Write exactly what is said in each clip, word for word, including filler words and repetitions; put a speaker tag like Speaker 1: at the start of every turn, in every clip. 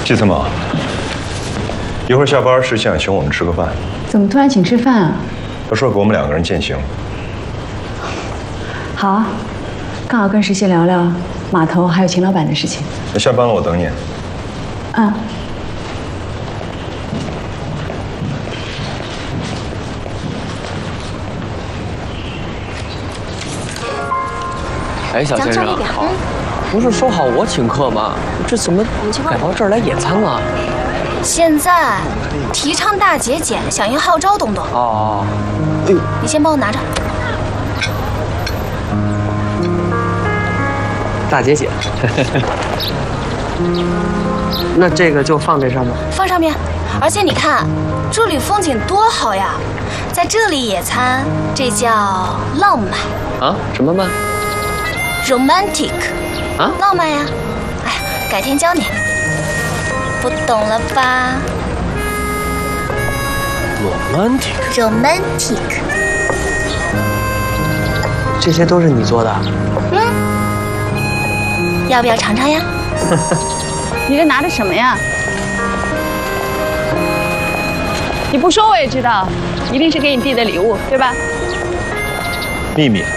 Speaker 1: 季参谋，一会儿下班，石想请我们吃个饭。
Speaker 2: 怎么突然请吃饭啊？
Speaker 1: 他说给我们两个人践行。
Speaker 2: 好啊，刚好跟石谢聊聊码头还有秦老板的事情。
Speaker 1: 那下班了，我等你。
Speaker 2: 嗯。
Speaker 3: 哎，小先生，好，不是说好我请客吗？这怎么改到这儿来野餐了？
Speaker 4: 现在提倡大节俭，响应号召，东东。
Speaker 3: 哦，哎呦，
Speaker 4: 你先帮我拿着。
Speaker 3: 大节俭。那这个就放这上面？
Speaker 4: 放上面。而且你看，这里风景多好呀，在这里野餐，这叫浪漫。
Speaker 3: 啊？什么漫？
Speaker 4: romantic，
Speaker 3: 啊，
Speaker 4: 浪漫呀！哎，改天教你。不懂了吧
Speaker 3: ？romantic。
Speaker 4: romantic。
Speaker 3: 这些都是你做的？
Speaker 4: 嗯。要不要尝尝呀？
Speaker 2: 你这拿的什么呀？你不说我也知道，一定是给你弟的礼物，对吧？
Speaker 1: 秘密。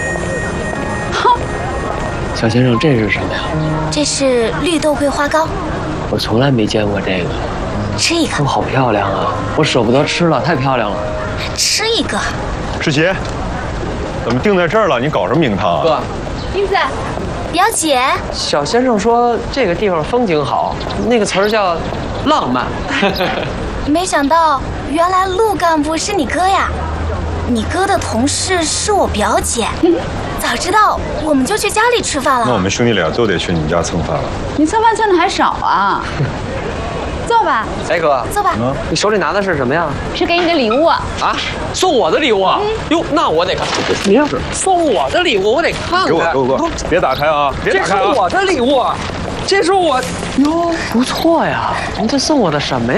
Speaker 3: 小先生，这是什么呀？
Speaker 4: 这是绿豆桂花糕，
Speaker 3: 我从来没见过这个。
Speaker 4: 吃一个。
Speaker 3: 哦，好漂亮啊！我舍不得吃了，太漂亮了。
Speaker 4: 吃一个。
Speaker 1: 世杰，怎么定在这儿了？你搞什么名堂啊？
Speaker 3: 哥，
Speaker 4: 英子，表姐。
Speaker 3: 小先生说这个地方风景好，那个词儿叫浪漫。
Speaker 4: 没想到原来陆干部是你哥呀！你哥的同事是我表姐。早知道我们就去家里吃饭了。
Speaker 1: 那我们兄弟俩都得去你们家蹭饭了。
Speaker 2: 你蹭饭蹭的还少啊！坐吧。
Speaker 3: 哎哥，
Speaker 4: 坐吧。
Speaker 3: 嗯，你手里拿的是什么呀？
Speaker 2: 是给你的礼物啊！
Speaker 3: 啊，送我的礼物啊！哟，那我得看。你要是送我的礼物，我得看看。
Speaker 1: 给我，给我，给我！别打开啊！别打开啊！
Speaker 3: 这是我的礼物，这是我。哟，不错呀！你这送我的什么呀？